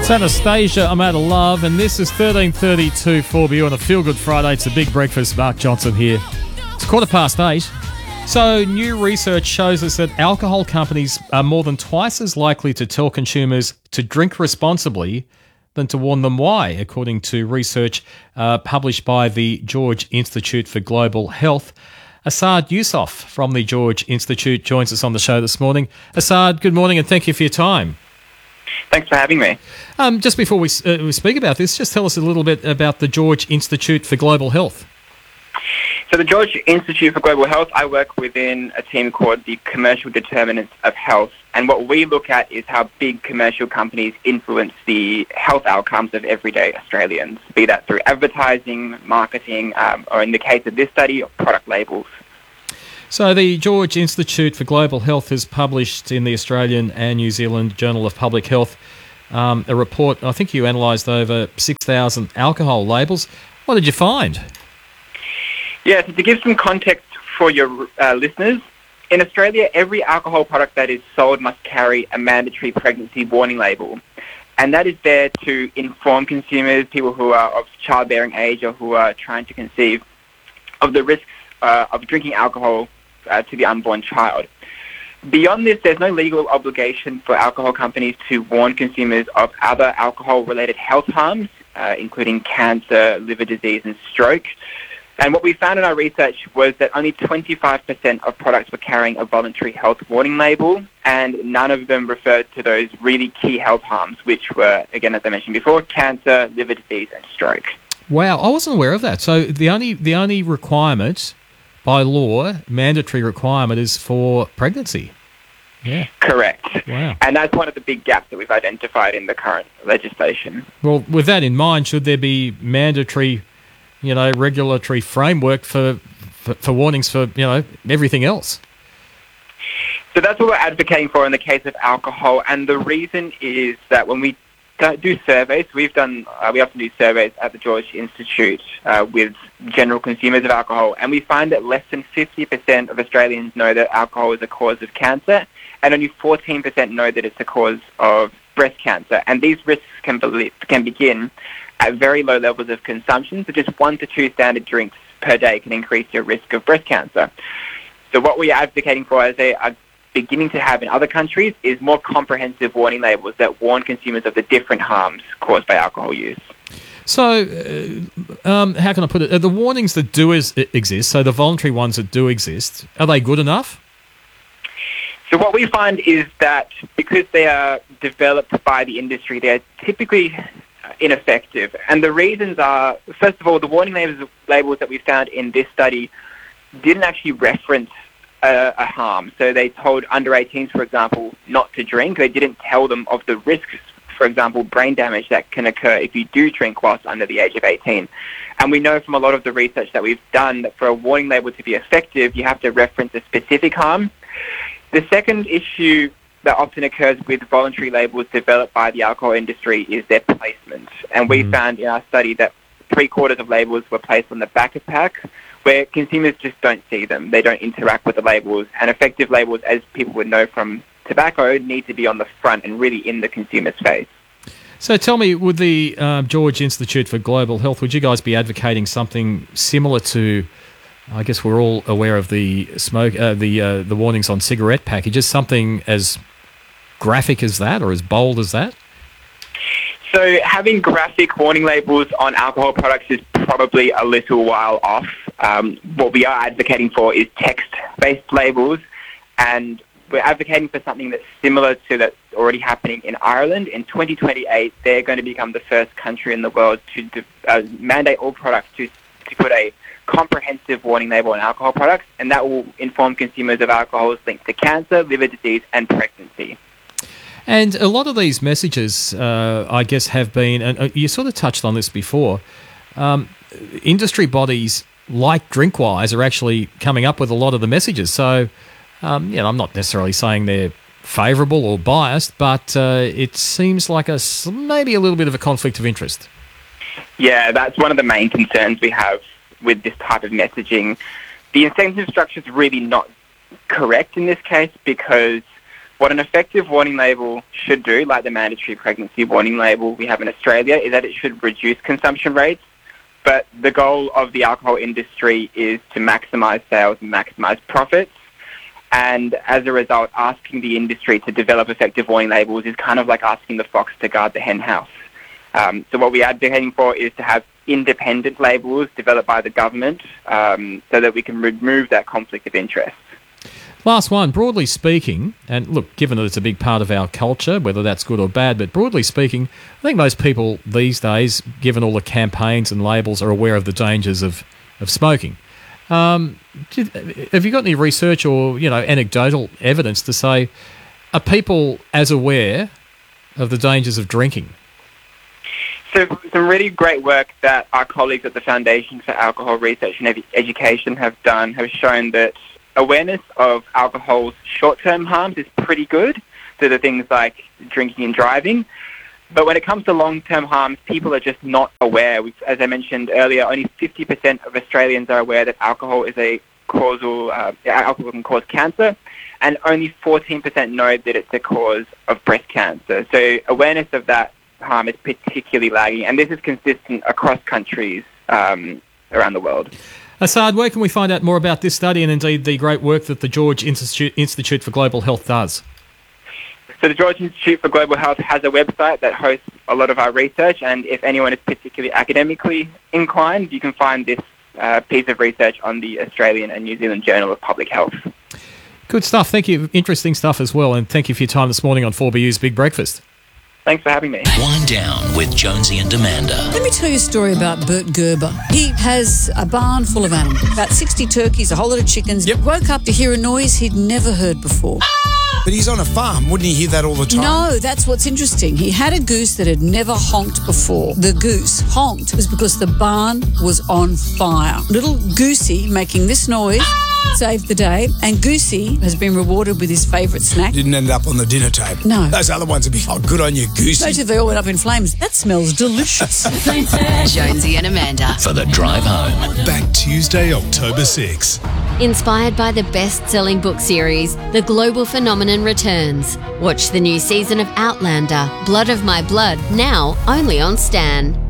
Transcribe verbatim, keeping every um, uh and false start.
It's Anastasia, I'm Out of Love, and this is thirteen thirty-two for you on a Feel Good Friday. It's a big breakfast. Mark Johnson here. It's quarter past eight. So, new research shows us that alcohol companies are more than twice as likely to tell consumers to drink responsibly than to warn them why, according to research uh, published by the George Institute for Global Health. Asad Yousaf from the George Institute joins us on the show this morning. Asad, good morning and thank you for your time. Thanks for having me. Um, just before we, uh, we speak about this, just tell us a little bit about the George Institute for Global Health. So the George Institute for Global Health, I work within a team called the Commercial Determinants of Health. And what we look at is how big commercial companies influence the health outcomes of everyday Australians, be that through advertising, marketing, um, or in the case of this study, product labels. So the George Institute for Global Health has published in the Australian and New Zealand Journal of Public Health um, a report. I think you analysed over six thousand alcohol labels. What did you find? Yeah, so to give some context for your uh, listeners, in Australia, every alcohol product that is sold must carry a mandatory pregnancy warning label. And that is there to inform consumers, people who are of childbearing age or who are trying to conceive, of the risks uh, of drinking alcohol uh, to the unborn child. Beyond this, there's no legal obligation for alcohol companies to warn consumers of other alcohol-related health harms, uh, including cancer, liver disease, and stroke. And what we found in our research was that only twenty-five percent of products were carrying a voluntary health warning label, and none of them referred to those really key health harms, which were, again, as I mentioned before, cancer, liver disease, and stroke. Wow, I wasn't aware of that. So the only the only requirement by law, mandatory requirement, is for pregnancy. Yeah. Correct. Wow. And that's one of the big gaps that we've identified in the current legislation. Well, with that in mind, should there be mandatory, you know, regulatory framework for, for, for warnings for, you know, everything else? So that's what we're advocating for in the case of alcohol. And the reason is that when we do surveys, we've done, uh, we often do surveys at the George Institute uh, with general consumers of alcohol, and we find that less than fifty percent of Australians know that alcohol is a cause of cancer, and only fourteen percent know that it's a cause of breast cancer. And these risks can, be, can begin at very low levels of consumption, so just one to two standard drinks per day can increase your risk of breast cancer. So what we are advocating for, as they are beginning to have in other countries, is more comprehensive warning labels that warn consumers of the different harms caused by alcohol use. So, uh, um, how can I put it? Uh, the warnings that do is, exist, so the voluntary ones that do exist, are they good enough? So what we find is that because they are developed by the industry, they're typically ineffective. And the reasons are, first of all, the warning labels, labels that we found in this study didn't actually reference a, a harm. So they told under eighteens, for example, not to drink. They didn't tell them of the risks, for example, brain damage that can occur if you do drink whilst under the age of eighteen. And we know from a lot of the research that we've done that for a warning label to be effective, you have to reference a specific harm. The second issue that often occurs with voluntary labels developed by the alcohol industry is their placement. And we mm. found in our study that three quarters of labels were placed on the back of packs, where consumers just don't see them. They don't interact with the labels. And effective labels, as people would know from tobacco, need to be on the front and really in the consumer's face. So tell me, would the uh, George Institute for Global Health, would you guys be advocating something similar to, I guess we're all aware of the smoke, uh, the uh, the warnings on cigarette packages, something as graphic as that or as bold as that? So having graphic warning labels on alcohol products is probably a little while off. Um, what we are advocating for is text-based labels, and we're advocating for something that's similar to that's already happening in Ireland. In twenty twenty-eight, they're going to become the first country in the world to uh, mandate all products to, to put a comprehensive warning label on alcohol products, and that will inform consumers of alcohol's linked to cancer, liver disease, and pregnancy. And a lot of these messages, uh, I guess, have been, and you sort of touched on this before, um, industry bodies like Drinkwise are actually coming up with a lot of the messages. So, um, you know, I'm not necessarily saying they're favourable or biased, but uh, it seems like a maybe a little bit of a conflict of interest. Yeah, that's one of the main concerns we have with this type of messaging. The incentive structure is really not correct in this case, because What an effective warning label should do, like the mandatory pregnancy warning label we have in Australia, is that it should reduce consumption rates. But the goal of the alcohol industry is to maximise sales and maximise profits. And as a result, asking the industry to develop effective warning labels is kind of like asking the fox to guard the hen house. Um, so what we are advocating for is to have independent labels developed by the government um, so that we can remove that conflict of interest. Last one, broadly speaking, and look, given that it's a big part of our culture, whether that's good or bad, but broadly speaking, I think most people these days, given all the campaigns and labels, are aware of the dangers of, of smoking. Um, did, have you got any research or, you know, anecdotal evidence to say, are people as aware of the dangers of drinking? So some really great work that our colleagues at the Foundation for Alcohol Research and Ed- Education have done have shown that awareness of alcohol's short-term harms is pretty good. So the things like drinking and driving. But when it comes to long-term harms, people are just not aware. We've, as I mentioned earlier, only fifty percent of Australians are aware that alcohol is a causal, uh, alcohol can cause cancer, and only fourteen percent know that it's a cause of breast cancer. So awareness of that harm is particularly lagging, and this is consistent across countries um, around the world. Asad, where can we find out more about this study and indeed the great work that the George Institute, Institute for Global Health does? So the George Institute for Global Health has a website that hosts a lot of our research, and if anyone is particularly academically inclined, you can find this uh, piece of research on the Australian and New Zealand Journal of Public Health. Good stuff. Thank you. Interesting stuff as well, and thank you for your time this morning on four B U's Big Breakfast. Thanks for having me. Wind Down with Jonesy and Amanda. Let me tell you a story about Bert Gerber. He has a barn full of animals, about sixty turkeys, a whole lot of chickens. Yep. Woke up to hear a noise he'd never heard before. But he's on a farm. Wouldn't he hear that all the time? No, that's what's interesting. He had a goose that had never honked before. The goose honked was because the barn was on fire. Little Goosey making this noise saved the day, and Goosey has been rewarded with his favourite snack. Didn't end up on the dinner table. No. Those other ones would be, oh, good on you, Goosey. Imagine if they all went up in flames. That smells delicious. Jonesy and Amanda. For the drive home. Back Tuesday, October sixth. Inspired by the best-selling book series, The Global Phenomenon returns. Watch the new season of Outlander, Blood of My Blood, now only on Stan.